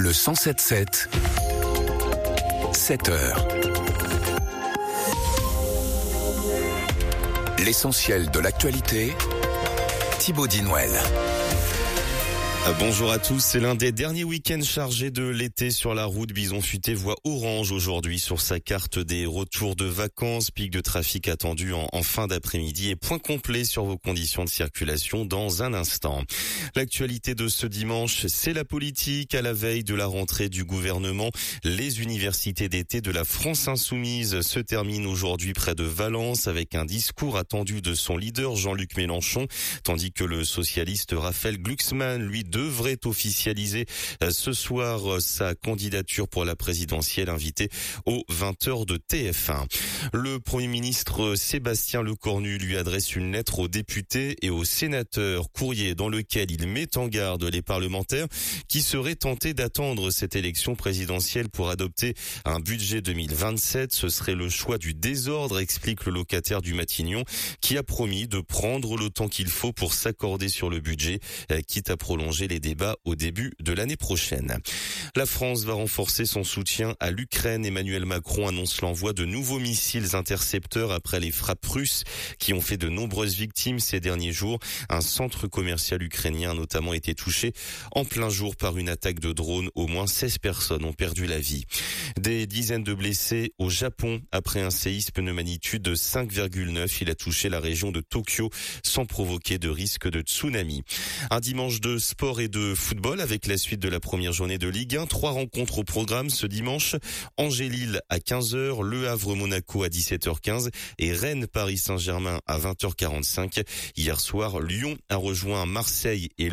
Le 107.7, 7 heures. L'essentiel de l'actualité, Thibaut Dinouel. Bonjour à tous, c'est l'un des derniers week-ends chargés de l'été sur la route. Bison Futé voit orange aujourd'hui sur sa carte des retours de vacances. Pic de trafic attendu en fin d'après-midi et point complet sur vos conditions de circulation dans un instant. L'actualité de ce dimanche, c'est la politique. À la veille de la rentrée du gouvernement, les universités d'été de la France Insoumise se terminent aujourd'hui près de Valence avec un discours attendu de son leader Jean-Luc Mélenchon, tandis que le socialiste Raphaël Glucksmann, lui, devrait officialiser ce soir sa candidature pour la présidentielle, invité aux 20h de TF1. Le Premier ministre Sébastien Lecornu lui adresse une lettre aux députés et aux sénateurs, courrier dans lequel il met en garde les parlementaires qui seraient tentés d'attendre cette élection présidentielle pour adopter un budget 2027. Ce serait le choix du désordre, explique le locataire du Matignon, qui a promis de prendre le temps qu'il faut pour s'accorder sur le budget, quitte à prolonger les débats au début de l'année prochaine. La France va renforcer son soutien à l'Ukraine. Emmanuel Macron annonce l'envoi de nouveaux missiles intercepteurs après les frappes russes qui ont fait de nombreuses victimes ces derniers jours. Un centre commercial ukrainien a notamment été touché en plein jour par une attaque de drone. Au moins 16 personnes ont perdu la vie. Des dizaines de blessés au Japon après un séisme de magnitude de 5,9. Il a touché la région de Tokyo sans provoquer de risque de tsunami. Un dimanche de sport et de football avec la suite de la première journée de Ligue 1. 3 rencontres au programme ce dimanche. Angers-Lille à 15h, Le Havre-Monaco à 17h15 et Rennes-Paris Saint-Germain à 20h45. Hier soir, Lyon a rejoint Marseille et